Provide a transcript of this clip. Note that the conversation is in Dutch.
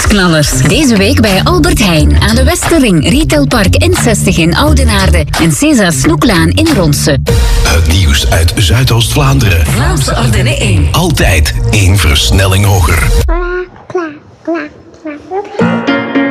Nieuwsknallers. Deze week bij Albert Heijn aan de Westerring, Retailpark N60 in Oudenaarde en César Snoeklaan in Ronse. Het nieuws uit Zuidoost-Vlaanderen. Vlaamse Ardennen 1. Altijd 1 versnelling hoger.